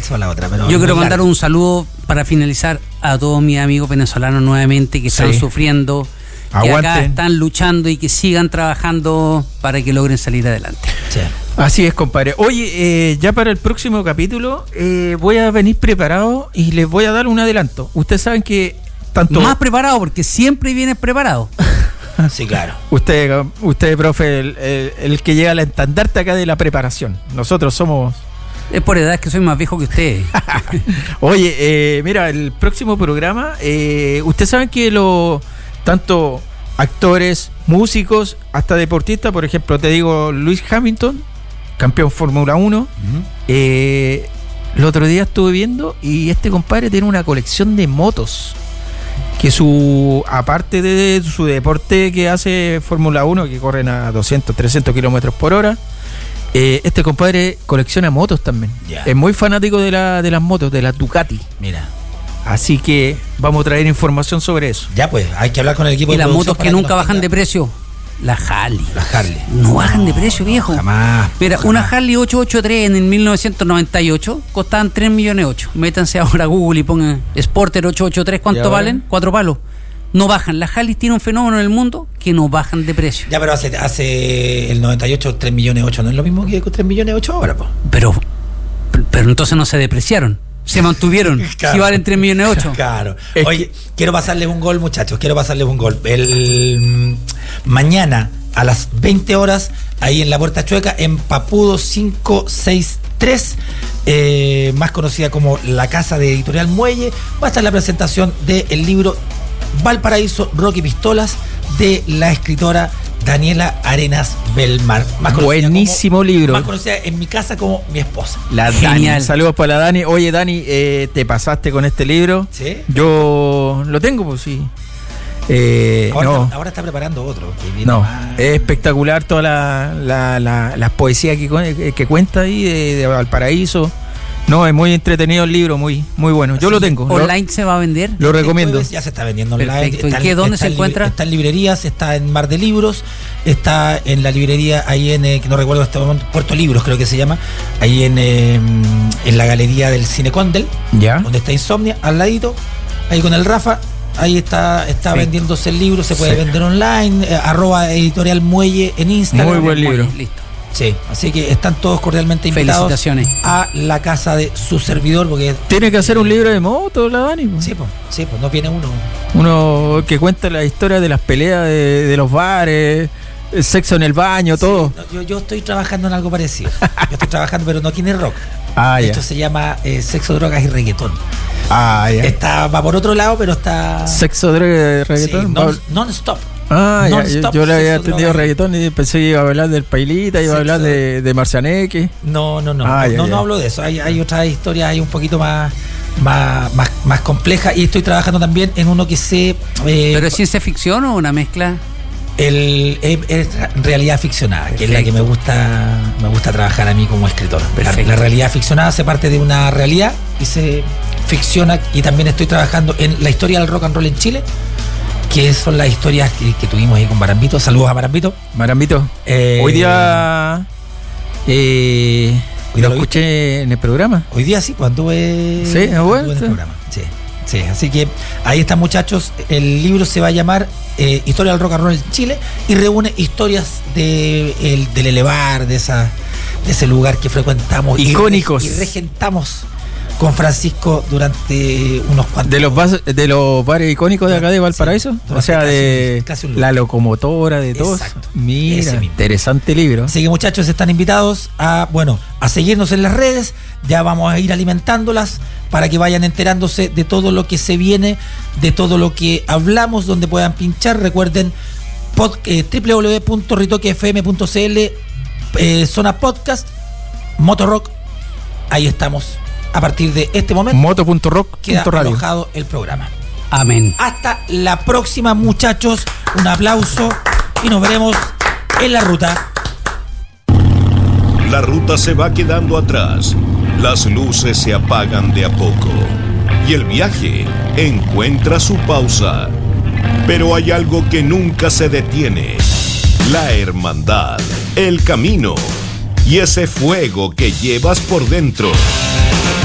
esa la otra. Pero yo quiero mandar un saludo para finalizar a todos mis amigos venezolanos nuevamente que están sufriendo, que acá están luchando y que sigan trabajando para que logren salir adelante. Sí. Así es, compadre. Oye, ya para el próximo capítulo voy a venir preparado y les voy a dar un adelanto. Ustedes saben que tanto... Más preparado, porque siempre vienes preparado. Sí, claro. Usted, profe, el que llega al estandarte acá de la preparación. Nosotros somos... Es por edad que soy más viejo que usted. Oye, mira, el próximo programa, ustedes saben que tanto actores, músicos, hasta deportistas, por ejemplo, te digo, Lewis Hamilton, campeón Fórmula 1, el otro día estuve viendo y este compadre tiene una colección de motos, que aparte de su deporte que hace Fórmula 1, que corren a 200, 300 kilómetros por hora, este compadre colecciona motos también. Yeah. Es muy fanático de las motos, de las Ducati. Mira. Así que vamos a traer información sobre eso. Ya pues, hay que hablar con el equipo de producción. Y las motos que nunca bajan de precio. Las Harley. No bajan de precio, viejo. Jamás. Mira, una Harley 883 en el 1998 costaban 3,8 millones. Métanse ahora a Google y pongan Sporter 883. ¿Cuánto valen? 4 palos. No bajan. Las Harley tienen un fenómeno en el mundo que no bajan de precio. Ya, pero hace el 98 3,8 millones. ¿No es lo mismo que 3,8 millones ahora, po? Pero entonces no se depreciaron. Se mantuvieron. Claro. Si valen 3,8 millones. Claro. Oye, quiero pasarles un gol, muchachos. Mañana a las 20 horas, ahí en la Puerta Chueca, en Papudo 563, más conocida como la Casa de Editorial Muelle, va a estar la presentación del libro Valparaíso, Rock y Pistolas, de la escritora Daniela Arenas Belmar. Buenísimo libro. Más conocida en mi casa como mi esposa. La Dani. Saludos para la Dani. Oye, Dani, ¿te pasaste con este libro? Sí. Yo lo tengo, pues sí. Ahora está preparando otro. Es espectacular toda las poesías que cuenta ahí de Valparaíso. No, es muy entretenido el libro, muy bueno. Yo lo tengo. ¿Online se va a vender? Lo recomiendo. Ya se está vendiendo online. Perfecto. ¿Y dónde se encuentra? Está en librerías, está en Mar de Libros, está en la librería ahí que no recuerdo este momento, Puerto Libros creo que se llama, ahí en la galería del Cine Condel, donde está Insomnia, al ladito, ahí con el Rafa. Ahí está vendiéndose el libro, se puede vender online, @editorial Muelle en Instagram. Muy buen libro. Listo. Sí, así que están todos cordialmente invitados. Felicitaciones a la casa de su servidor, porque tiene que hacer un libro de moto, la Dani. Sí, pues, no viene uno que cuenta la historia de las peleas de los bares, el sexo en el baño, todo. No, yo estoy trabajando en algo parecido. Yo estoy trabajando, pero no tiene rock. Esto se llama Sexo, Drogas y Reggaetón. Va por otro lado, pero está... Sexo, drogas y reggaetón. Non-stop. Yo le había entendido reggaetón y pensé que iba a hablar del Pailita, iba a hablar de Marcianeque. No hablo de eso. Hay otras historias ahí un poito más complejas, y estoy trabajando también en uno que ¿Pero es ciencia ficción o una mezcla? Es realidad ficcionada. Perfecto. Que es la que me gusta trabajar a mí como escritor. La realidad ficcionada se parte de una realidad y se ficciona, y también estoy trabajando en la historia del rock and roll en Chile, que son las historias que tuvimos ahí con Marambito. Saludos a Marambito. Hoy día lo escuché en el programa. Hoy día sí, cuando estuve en el programa. Sí, así que ahí están, muchachos. El libro se va a llamar Historia del Rock and Roll en Chile, y reúne historias del elevar, de ese lugar que frecuentamos icónicos y regentamos con Francisco durante unos cuantos de los bares icónicos de acá de Valparaíso, o sea, casi la locomotora, de todos. Mira, interesante libro. Así que, muchachos, están invitados a seguirnos en las redes. Ya vamos a ir alimentándolas para que vayan enterándose de todo lo que se viene, de todo lo que hablamos, donde puedan pinchar. Recuerden www.ritoquefm.cl, zona podcast, Motorock. Ahí estamos. A partir de este momento, moto.rock. queda alojado el programa. Amén. Hasta la próxima, muchachos. Un aplauso y nos veremos en la ruta. La ruta se va quedando atrás. Las luces se apagan de a poco. Y el viaje encuentra su pausa. Pero hay algo que nunca se detiene: la hermandad, el camino y ese fuego que llevas por dentro.